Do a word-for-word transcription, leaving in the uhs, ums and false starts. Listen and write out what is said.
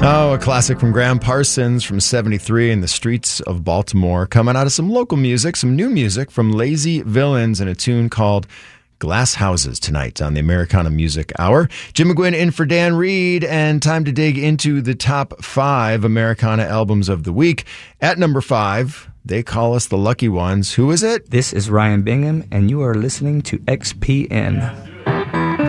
Oh, a classic from Graham Parsons from seventy-three in the streets of Baltimore. Coming out of some local music, some new music from Lazy Villains and a tune called Glass Houses tonight on the Americana Music Hour. Jim McGuinn in for Dan Reed, and time to dig into the top five Americana albums of the week. At number five, they call us the lucky ones. Who is it? This is Ryan Bingham, and you are listening to X P N.